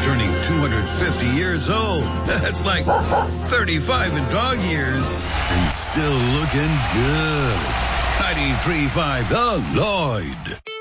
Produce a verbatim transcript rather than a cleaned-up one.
turning two hundred fifty years old. That's like thirty-five in dog years. And still looking good. ninety-three point five The Lloyd.